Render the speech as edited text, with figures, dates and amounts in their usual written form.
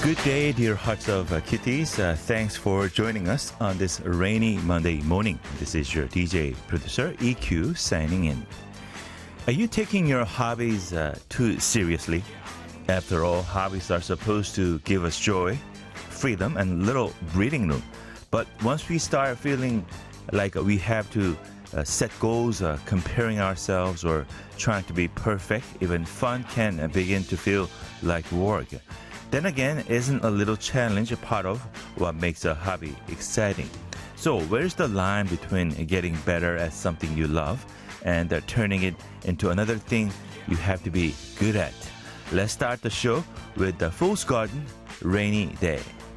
Good day, dear hearts of kitties. Thanks for joining us on this rainy Monday morning. This is your DJ producer EQ signing in. Are you taking your hobbies too seriously? After all, hobbies are supposed to give us joy, freedom, and little breathing room. But once we start feeling like we have to set goals, comparing ourselves, or trying to be perfect, even fun can begin to feel like work. Then again, isn't a little challenge a part of what makes a hobby exciting? So where's the line between getting better at something you love and turning it into another thing you have to be good at? Let's start the show with the Fool's Garden, Rainy Day.